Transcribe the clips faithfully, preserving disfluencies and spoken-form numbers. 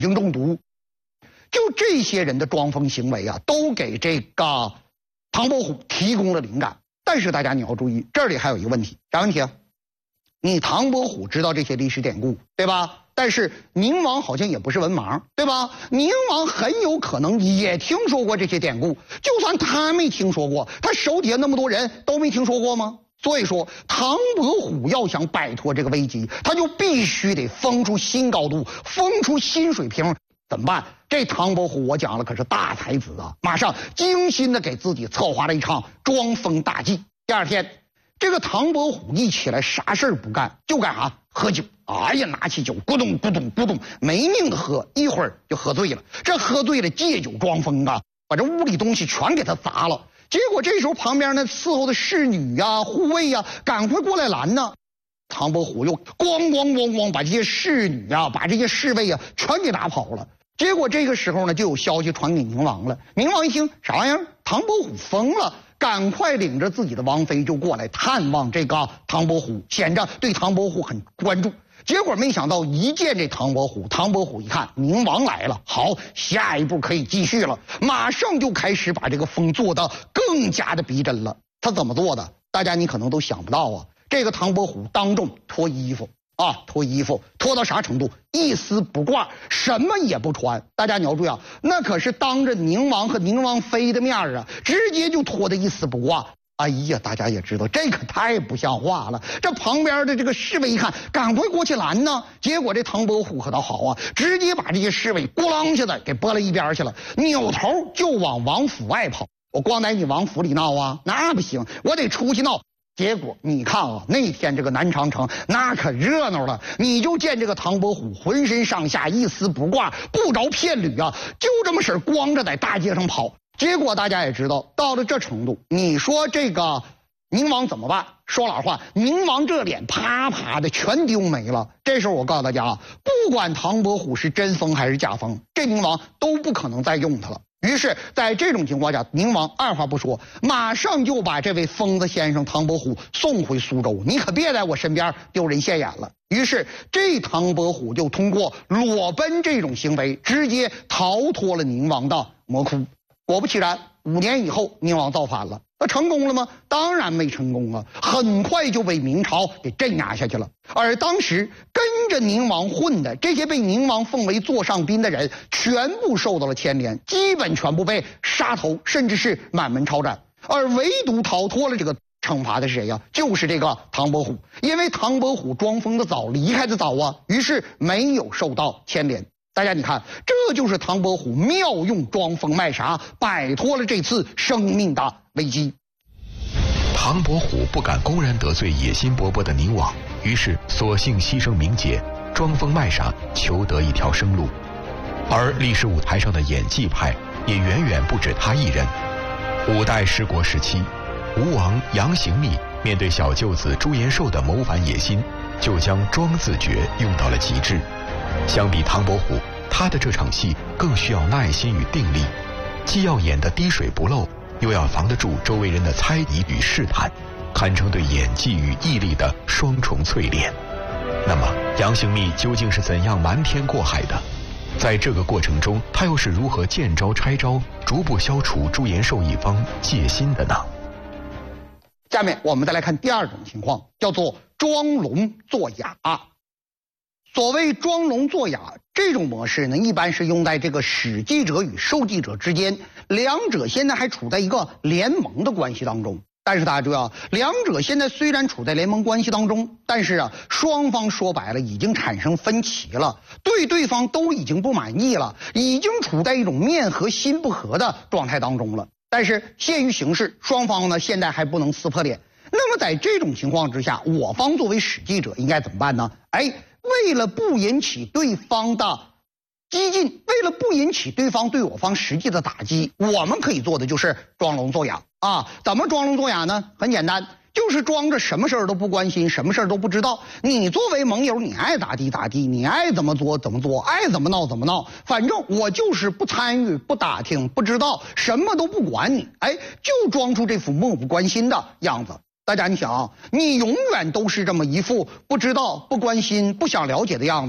经中毒。就这些人的装疯行为啊，都给这个唐伯虎提供了灵感。但是大家你要注意，这里还有一个问题，啥问题啊？你唐伯虎知道这些历史典故，对吧？但是宁王好像也不是文盲，对吧？宁王很有可能也听说过这些典故，就算他没听说过，他手底下那么多人都没听说过吗？所以说，唐伯虎要想摆脱这个危机，他就必须得疯出新高度，疯出新水平。怎么办？这唐伯虎我讲了可是大才子啊，马上精心的给自己策划了一场装疯大计。第二天，这个唐伯虎一起来啥事儿不干，就干啥？喝酒。哎呀，拿起酒咕咚咕咚咕咚没命的喝，一会儿就喝醉了。这喝醉了借酒装疯啊，把这屋里东西全给他砸了。结果这时候旁边那伺候的侍女呀、啊、护卫呀、啊，赶快过来拦呢。唐伯虎又咣咣咣咣把这些侍女啊、把这些侍卫啊全给打跑了。结果这个时候呢，就有消息传给宁王了。宁王一听啥玩意儿，唐伯虎疯了，赶快领着自己的王妃就过来探望这个唐伯虎，显着对唐伯虎很关注。结果没想到一见这唐伯虎，唐伯虎一看宁王来了，好，下一步可以继续了，马上就开始把这个疯做得更加的逼真了。他怎么做的？大家你可能都想不到啊。这个唐伯虎当众脱衣服啊，脱衣服脱到啥程度？一丝不挂，什么也不穿。大家你要注意啊，那可是当着宁王和宁王妃的面啊，直接就脱得一丝不挂。哎呀，大家也知道这可太不像话了。这旁边的这个侍卫一看，赶快过去拦呢。结果这唐伯虎可倒好啊，直接把这些侍卫咣啷下子给拨了一边去了，扭头就往王府外跑。我光在你王府里闹啊，那不行，我得出去闹。结果你看啊，那天这个南长城那可热闹了。你就见这个唐伯虎浑身上下一丝不挂，不着片缕啊，就这么式光着在大街上跑。结果大家也知道，到了这程度，你说这个宁王怎么办？说老实话，宁王这脸啪啪的全丢没了。这时候我告诉大家啊，不管唐伯虎是真疯还是假疯，这宁王都不可能再用他了。于是在这种情况下，宁王二话不说，马上就把这位疯子先生唐伯虎送回苏州，你可别在我身边丢人现眼了。于是这唐伯虎就通过裸奔这种行为，直接逃脱了宁王的魔窟。果不其然，五年以后，宁王造反了。那成功了吗？当然没成功啊！很快就被明朝给镇压下去了。而当时跟着宁王混的这些被宁王奉为座上宾的人，全部受到了牵连，基本全部被杀头，甚至是满门抄斩。而唯独逃脱了这个惩罚的是谁呀？就是这个唐伯虎。因为唐伯虎装疯的早，离开的早啊，于是没有受到牵连。大家你看，这就是唐伯虎妙用装疯卖傻，摆脱了这次生命的危机。 唐伯虎不敢公然得罪野心勃勃的宁王，于是索性牺牲名节，装疯卖傻，求得一条生路。而历史舞台上的演技派也远远不止他一人。五代十国时期，吴王杨行密面对小舅子朱延寿的谋反野心，就将装自觉用到了极致。相比唐伯虎，他的这场戏更需要耐心与定力，既要演得滴水不漏，又要防得住周围人的猜疑与试探，堪称对演技与毅力的双重淬炼。那么杨行密究竟是怎样瞒天过海的？在这个过程中，他又是如何见招拆招，逐步消除朱延寿一方戒心的呢？ 下面我们再来看第二种情况，叫做装聋作哑。所谓装聋作哑这种模式呢，一般是用在这个使记者与受记者之间，两者现在还处在一个联盟的关系当中。但是大家注意啊，两者现在虽然处在联盟关系当中，但是啊，双方说白了已经产生分歧了，对对方都已经不满意了，已经处在一种面和心不和的状态当中了。但是限于形势，双方呢现在还不能撕破脸。那么在这种情况之下，我方作为使记者应该怎么办呢？哎，为了不引起对方的激进，为了不引起对方对我方实际的打击，我们可以做的就是装聋作哑啊。怎么装聋作哑呢？很简单，就是装着什么事儿都不关心，什么事儿都不知道。你作为盟友，你爱咋地咋地，你爱怎么做怎么做，爱怎么闹怎么闹，反正我就是不参与、不打听、不知道，什么都不管你。哎，就装出这副漠不关心的样子。大家你想啊，你永远都是这么一副不知道、不关心、不想了解的样子，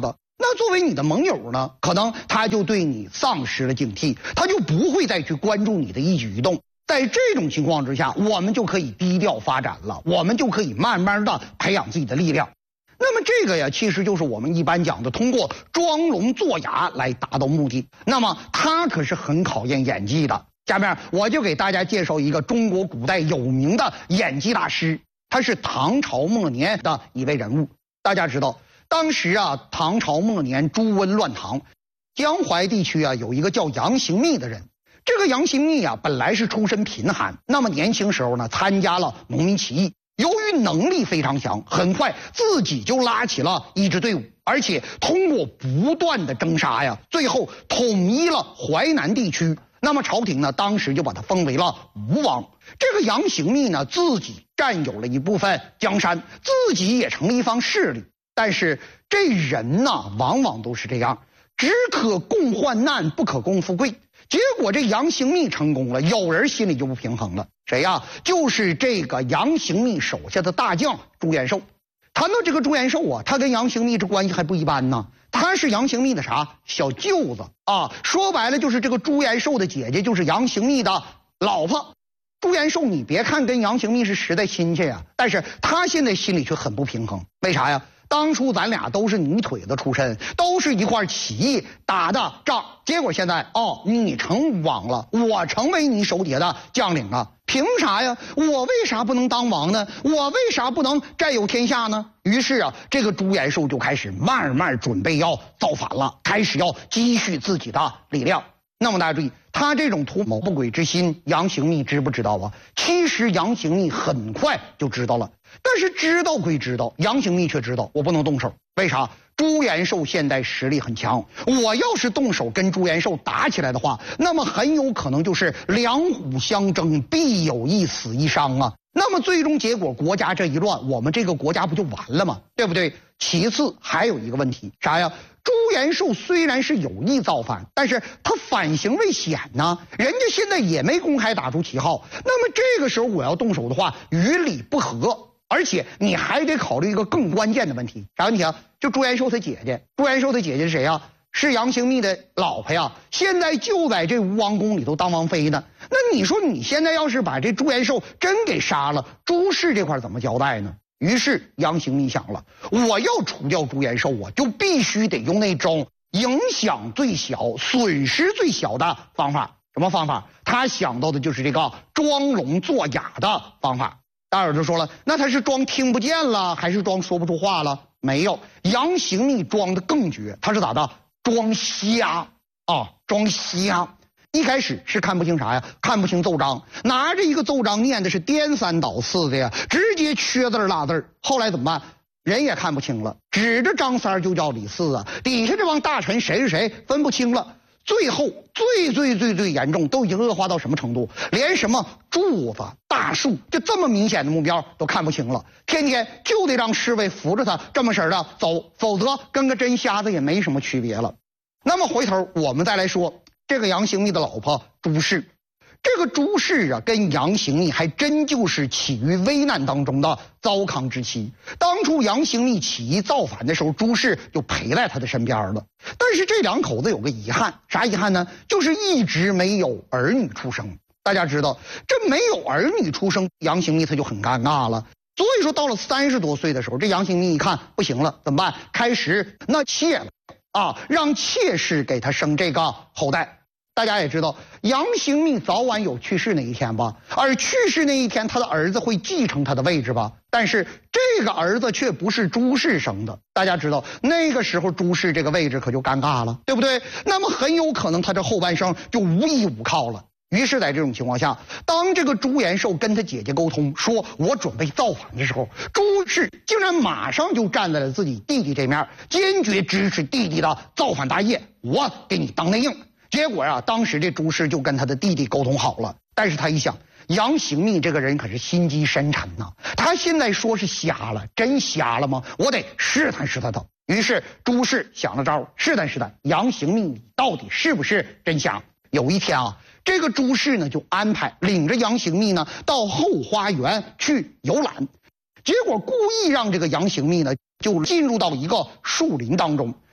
那作为你的盟友呢，可能他就对你丧失了警惕，他就不会再去关注你的一举一动。在这种情况之下，我们就可以低调发展了，我们就可以慢慢的培养自己的力量。那么这个呀，其实就是我们一般讲的通过装聋作哑来达到目的。那么它可是很考验演技的。下面我就给大家介绍一个中国古代有名的演技大师，他是唐朝末年的一位人物。大家知道，当时啊，唐朝末年猪瘟乱唐，江淮地区啊有一个叫杨行密的人。这个杨行密啊，本来是出身贫寒，那么年轻时候呢，参加了农民起义。由于能力非常强，很快自己就拉起了一支队伍，而且通过不断的征杀呀，最后统一了淮南地区。那么朝廷呢，当时就把他封为了吴王。这个杨行密呢，自己占有了一部分江山，自己也成了一方势力。但是这人呢，往往都是这样，只可共患难，不可共富贵。结果这杨行密成功了，有人心里就不平衡了。谁呀？就是这个杨行密手下的大将朱延寿。谈到这个朱延寿啊，他跟杨行密这关系还不一般呢。他是杨行密的啥？小舅子啊，说白了就是这个朱延寿的姐姐，就是杨行密的老婆。朱延寿，你别看跟杨行密是实在亲戚呀，但是他现在心里却很不平衡。为啥呀？当初咱俩都是泥腿子出身，都是一块起义打的仗，结果现在哦，你成王了，我成为你手底下的将领了，凭啥呀？我为啥不能当王呢？我为啥不能占有天下呢？于是啊，这个朱延寿就开始慢慢准备要造反了，开始要积蓄自己的力量。那么大家注意，他这种图谋不轨之心，杨行密知不知道啊？其实杨行密很快就知道了，但是知道归知道，杨行密却知道我不能动手。为啥？朱延寿现在实力很强，我要是动手跟朱延寿打起来的话，那么很有可能就是两虎相争，必有一死一伤啊。那么最终结果，国家这一乱，我们这个国家不就完了吗？对不对？其次还有一个问题，啥呀？朱延寿虽然是有意造反，但是他反行为险呢，人家现在也没公开打出旗号。那么这个时候我要动手的话，与理不合，而且你还得考虑一个更关键的问题，啥问题啊？就朱延寿他姐姐，朱延寿他姐姐是谁呀？是杨行密的老婆呀，现在就在这吴王宫里头当王妃呢。那你说你现在要是把这朱延寿真给杀了，朱氏这块怎么交代呢？于是杨行密想了，我要除掉朱延寿，我就必须得用那种影响最小、损失最小的方法。什么方法？他想到的就是这个装聋作哑的方法。大伙就说了，那他是装听不见了，还是装说不出话了？没有，杨行密装的更绝，他是咋的？装瞎啊，装瞎。一开始是看不清啥呀？看不清奏章，拿着一个奏章念的是颠三倒四的呀，直接缺字落字。后来怎么办？人也看不清了，指着张三就叫李四啊，底下这帮大臣谁是谁分不清了。最后最最最最严重，都已经恶化到什么程度？连什么柱子、大树，就这么明显的目标都看不清了，天天就得让侍卫扶着他这么式的走，否则跟个真瞎子也没什么区别了。那么回头我们再来说这个杨行密的老婆朱氏。这个朱氏啊，跟杨行密还真就是起于危难当中的糟糠之妻。当初杨行密起义造反的时候，朱氏就陪在他的身边了。但是这两口子有个遗憾，啥遗憾呢？就是一直没有儿女出生。大家知道，这没有儿女出生，杨行密他就很尴尬了。所以说，到了三十多岁的时候，这杨行密一看不行了，怎么办？开始纳妾了啊，让妾室给他生这个后代。大家也知道，杨行密早晚有去世那一天吧，而去世那一天，他的儿子会继承他的位置吧。但是这个儿子却不是朱氏生的，大家知道，那个时候朱氏这个位置可就尴尬了，对不对？那么很有可能他这后半生就无依无靠了。于是，在这种情况下，当这个朱延寿跟他姐姐沟通说我准备造反的时候，朱氏竟然马上就站在了自己弟弟这面，坚决支持弟弟的造反大业，我给你当内应。结果啊，当时这朱氏就跟他的弟弟沟通好了，但是他一想，杨行密这个人可是心机深沉呐，他现在说是瞎了，真瞎了吗？我得试探试探他。于是朱氏想了招，试探试探杨行密到底是不是真瞎。有一天啊，这个朱氏呢就安排领着杨行密呢到后花园去游览，结果故意让这个杨行密呢就进入到一个树林当中。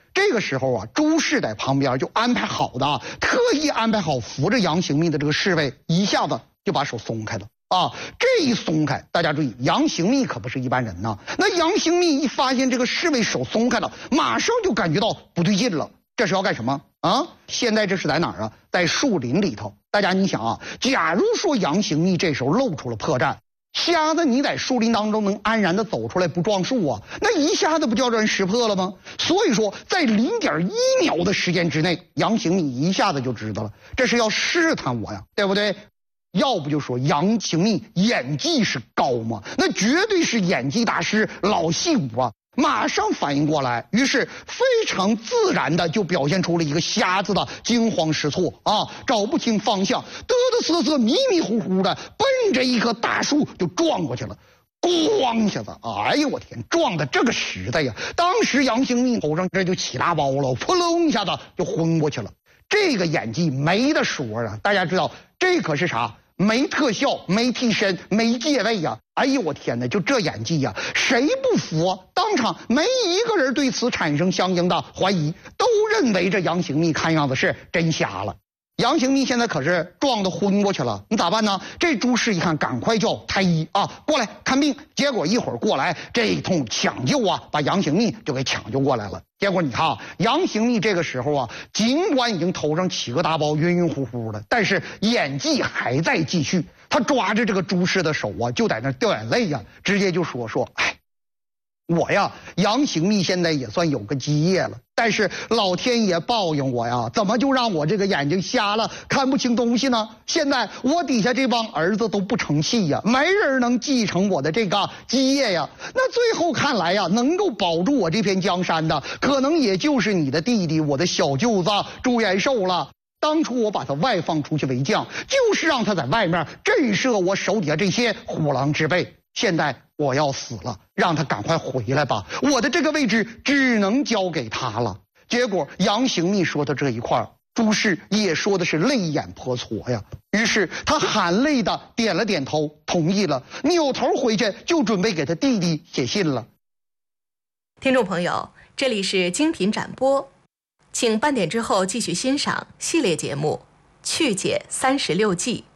这个时候啊，朱氏在旁边就安排好的啊，特意安排好扶着杨行密的这个侍卫，一下子就把手松开了啊。这一松开，大家注意，杨行密可不是一般人呐。那杨行密一发现这个侍卫手松开了，马上就感觉到不对劲了。这是要干什么啊？现在这是在哪儿啊？在树林里头。大家你想啊，假如说杨行密这时候露出了破绽，瞎子你在树林当中能安然的走出来不撞树啊，那一下子不叫人识破了吗？所以说在零点一秒的时间之内，杨行密一下子就知道了，这是要试探我呀，对不对？要不就说杨行密演技是高嘛，那绝对是演技大师，老戏骨啊。马上反应过来，于是非常自然的就表现出了一个瞎子的惊慌失措啊，找不清方向，嘚嘚瑟瑟、迷迷糊糊的奔着一棵大树就撞过去了。咣一下子，哎呦我天，撞的这个实在呀！当时杨行密头上这就起大包了，扑棱一下子就昏过去了。这个演技没得说啊！大家知道这可是啥？没特效，没替身，没借位呀！哎呦我天哪，就这演技呀，谁不服啊？当场没一个人对此产生相应的怀疑，都认为这杨行密看样子是真瞎了。杨行密现在可是撞得昏过去了，你咋办呢？这朱氏一看，赶快叫太医啊过来看病。结果一会儿过来，这一通抢救啊，把杨行密就给抢救过来了。结果你看啊，杨行密这个时候啊，尽管已经头上起个大包，晕晕乎乎的，但是演技还在继续。他抓着这个朱氏的手啊，就在那掉眼泪呀、啊，直接就说说，哎。我呀，杨行密现在也算有个基业了，但是老天爷报应我呀，怎么就让我这个眼睛瞎了，看不清东西呢？现在我底下这帮儿子都不成器呀，没人能继承我的这个基业呀。那最后看来呀，能够保住我这片江山的，可能也就是你的弟弟，我的小舅子朱延寿了。当初我把他外放出去为将，就是让他在外面震慑我手底下这些虎狼之辈。现在我要死了，让他赶快回来吧，我的这个位置只能交给他了。结果杨行密说到这一块，朱氏也说的是泪眼婆娑呀。于是他含泪的点了点头，同意了，扭头回去就准备给他弟弟写信了。 听众朋友，这里是精品展播，请半点之后继续欣赏系列节目《去解三十六计》。